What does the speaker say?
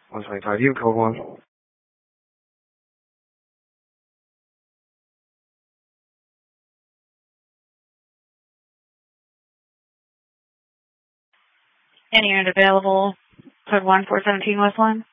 125, you code 1. Any unit available, code 1, 417 West 1.